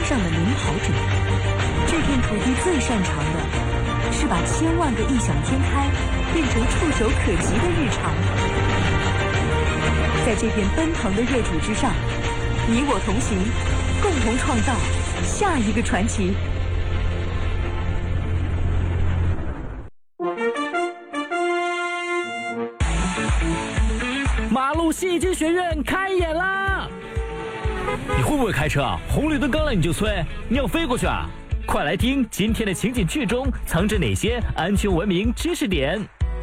上的领跑者。这片土地最擅长的是把千万个异想天开变成触手可及的日常。在这片奔腾的热土之上，你我同行，共同创造下一个传奇。 马路戏剧学院开演啦！你会不会开车啊？红绿灯刚来你就催，你要飞过去啊？快来听今天的情景剧中藏着哪些安全文明知识点。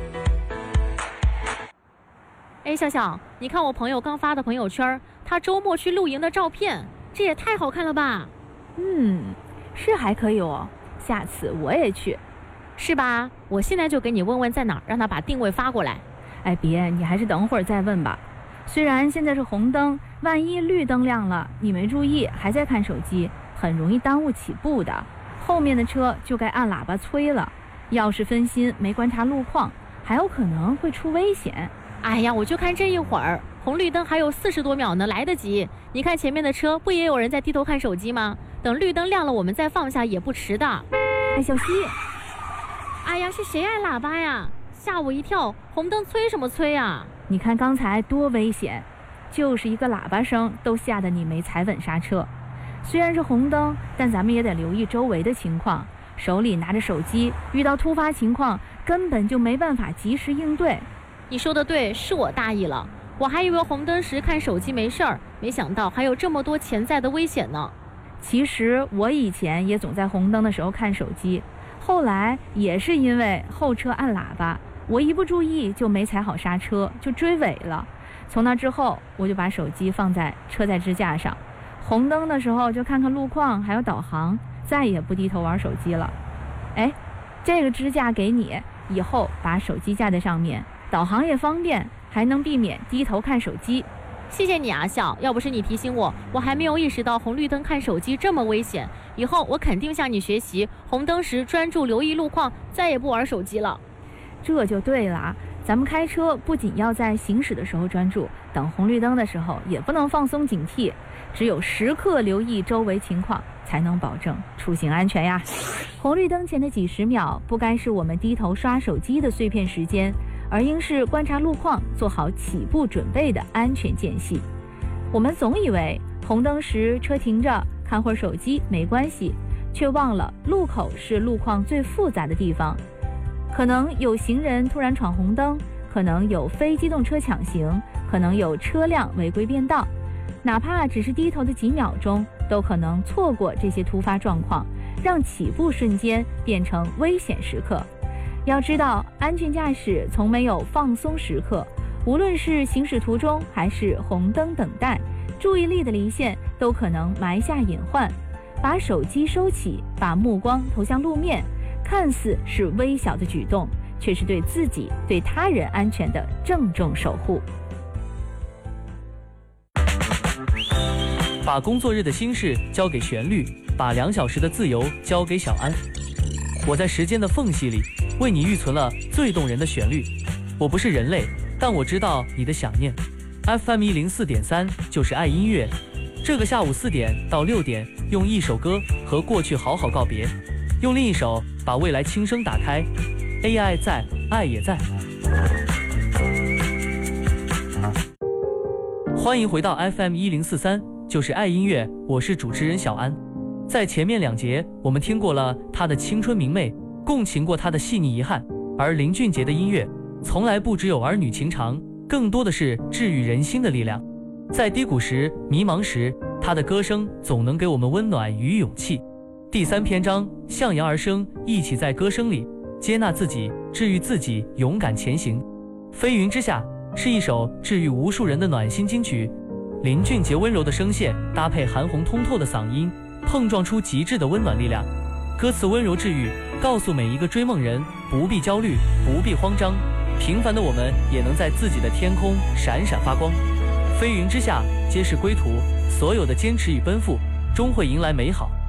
哎，笑笑，你看我朋友刚发的朋友圈，他周末去露营的照片，这也太好看了吧？ 是还可以哦，下次我也去。 是吧？我现在就给你问问在哪儿，让他把定位发过来。 哎，别，你还是等会儿再问吧。虽然现在是红灯，万一绿灯亮了，你没注意还在看手机，很容易耽误起步的。后面的车就该按喇叭催了，要是分心没观察路况，还有可能会出危险。 哎呀，我就看这一会儿，红绿灯还有40多秒呢，来得及。你看前面的车，不也有人在低头看手机吗？等绿灯亮了，我们再放下也不迟的。 哎，小西， 哎呀，是谁按喇叭呀？吓我一跳！红灯催什么催啊？ 你看刚才多危险，就是一个喇叭声都吓得你没踩稳刹车。虽然是红灯，但咱们也得留意周围的情况，手里拿着手机，遇到突发情况根本就没办法及时应对。 你说的对，是我大意了，我还以为红灯时看手机没事儿，没想到还有这么多潜在的危险呢。 其实我以前也总在红灯的时候看手机，后来也是因为后车按喇叭，我一不注意就没踩好刹车，就追尾了。从那之后，我就把手机放在车载支架上，红灯的时候就看看路况还有导航，再也不低头玩手机了。哎，这个支架给你，以后把手机架在上面，导航也方便，还能避免低头看手机。 谢谢你啊，笑，要不是你提醒我，我还没有意识到红绿灯看手机这么危险。以后我肯定向你学习，红灯时专注留意路况，再也不玩手机了。 这就对了啊，咱们开车不仅要在行驶的时候专注，等红绿灯的时候也不能放松警惕，只有时刻留意周围情况，才能保证出行安全呀。红绿灯前的几十秒不该是我们低头刷手机的碎片时间，而应是观察路况，做好起步准备的安全间隙。我们总以为红灯时车停着看会儿手机没关系，却忘了路口是路况最复杂的地方。可能有行人突然闯红灯，可能有非机动车抢行，可能有车辆违规变道，哪怕只是低头的几秒钟，都可能错过这些突发状况，让起步瞬间变成危险时刻。要知道，安全驾驶从没有放松时刻，无论是行驶途中还是红灯等待，注意力的离线都可能埋下隐患。把手机收起，把目光投向路面，看似是微小的举动，却是对自己对他人安全的郑重守护。 把工作日的心事交给旋律，把2小时的自由交给小安。我在时间的缝隙里为你预存了最动人的旋律。我不是人类，但我知道你的想念。 FM104.3 就是爱音乐。这个下午4点到6点，用一首歌和过去好好告别，用另一首把未来轻声打开。 AI 在，爱也在。欢迎回到 FM1043，就是爱音乐，我是主持人小安。在前面2节，我们听过了他的青春明媚，共情过他的细腻遗憾，而林俊杰的音乐从来不只有儿女情长，更多的是治愈人心的力量。在低谷时、迷茫时，他的歌声总能给我们温暖与勇气。第3篇章，向阳而生，一起在歌声里接纳自己，治愈自己，勇敢前行。飞云之下是一首治愈无数人的暖心金曲。林俊杰温柔的声线搭配韩红通透的嗓音，碰撞出极致的温暖力量。歌词温柔治愈，告诉每一个追梦人，不必焦虑，不必慌张，平凡的我们也能在自己的天空闪闪发光。飞云之下皆是归途，所有的坚持与奔赴终会迎来美好。